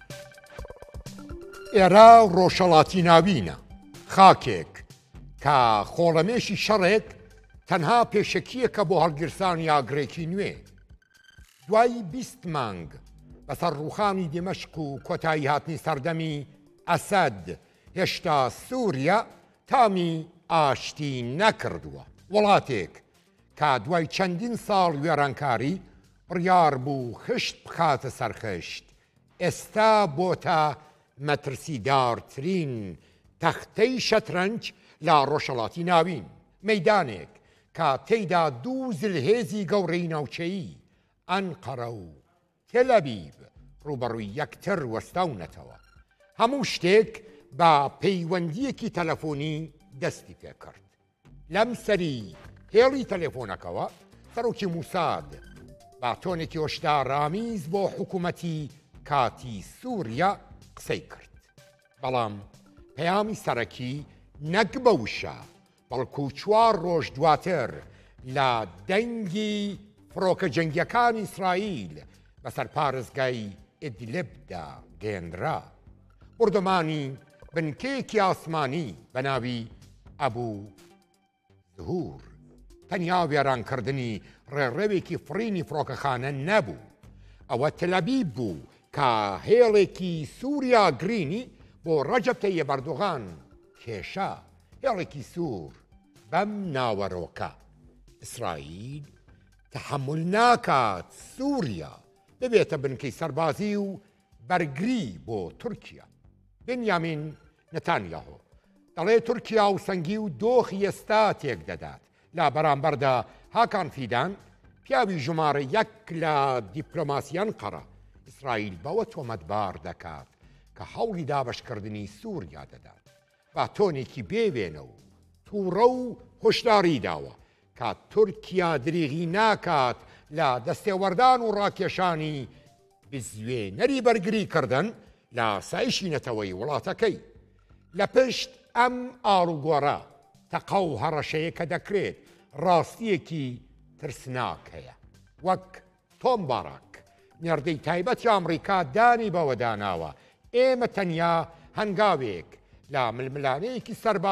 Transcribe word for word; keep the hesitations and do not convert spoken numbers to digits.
ئێرە ڕۆژهەڵاتی ناوینە، خاکێک کە خۆڵەمێشی شەڕێک تەنها پێشەکیەکە بۆ هەڵگرسانی ئاگرێکی نوێ. دوای بیست مانگ بەسەر ڕووخانی دیمەشق و کۆتایی هاتنی سەردەمی ئەسەد هێشتا سووریا تامی ئاشتی نەکردووە. وڵاتێک کە دوای چەندین ساڵ وێڕانکاری بڕیار بوو خشت بخاتە سەرخشت، ئێستا بۆتە مەترسیدارترین تەختەی شەترەنج لە ڕۆژهەڵاتی ناوین، مەیدانێک کە تێیدا دوو زلهێزی گەورەی ناوچەیی ئەنقەرە و تێلەبیب ڕوبەڕووی یەکتر وەستاونەتەوە. هەموو شتێک بە پەیوەندیەکی تەلەفۆنی دەستی پێکرد. لەم سەری هێڵی تەلەفۆنەکەوە سەرۆکی موساد با تۆنێکی هۆشداڕامیز بۆ حکوومەتی کاتی سووریا قسەی کرد، بەڵام پەیامی سەرەکی نەک بە وشە بەڵکو چوار ڕۆژ دواتر لە دەنگی فڕۆکە جەنگیەکانی ئیسرائیل بەسەر پارێزگای ئیدلیبدا گەیەنرا. بردەمانی بنکەیەکی ئاسمانی بە ناوی ئەبوو زهور تەنیا وێرانکردنی ڕێڕەوێکی فڕینی فڕۆکەخانە نەبوو، ئەوە تەلەبیب بوو کە هێڵێکی سووریا گرینی بۆ ڕەجەب تەییب ئەردۆغان کێشا. هێڵێکی سوور بەم ناوەڕۆکە ئیسرائیل تەحمل ناکات سووریا ببێتە بنکەی سەربازی و بەرگری بۆ تورکیا. بنیامین نەتانیاهۆ دەڵێ تورکیا و سەنگی و دۆخی ئێستا تێک دەدات لە بەرامبەردا هاکان فیدان پیاوی ژمارە یەک لە دیپلۆماسیان قەڕە ئیسرائیل بەوە تۆمەتبار دەکات کە هەوڵی دابەشکردنی سووریا دەدات، با تۆنێکی بێوێنە و تووڕە و هۆشداری داوە کە تورکیا دریغی ناکات لە دەستێوەردان و ڕاکێشانی بزوێنەری بەرگریکردن لە سایشی نەتەوەی وڵاتەکەی. لە پشت ئەم ئاڵوگۆڕە تەقە و هەڕەشەیە کە دەکرێت ڕاستیەکی ترسناک هەیە، وەک تۆم باڕاک نێردەی تایبەتی ئەمریکا دانی بەوە داناوە ئێمە تەنیا هەنگاوێک لە ململانەیەکی سەربا